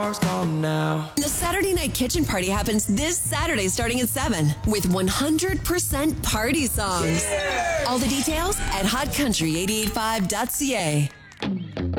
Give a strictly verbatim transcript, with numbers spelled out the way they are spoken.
now. The Saturday Night Kitchen Party happens this Saturday starting at seven with one hundred percent party songs. Yeah! All the details at hot country eight eight five dot c a.